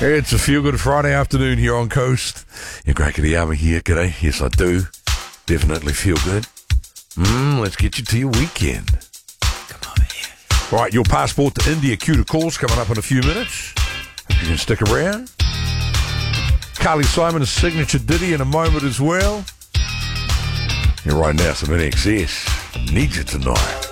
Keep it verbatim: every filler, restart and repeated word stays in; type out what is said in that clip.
It's a Feel Good Friday afternoon here on Coast. Your Krakatiyama here, g'day. Yes, I do. Definitely feel good. Mm, let's get you to your weekend. Come over here. Right, your passport to India queue to calls coming up in a few minutes. Hope you can stick around. Carly Simon's signature ditty in a moment as well. And right now, some N X S. Need You Tonight.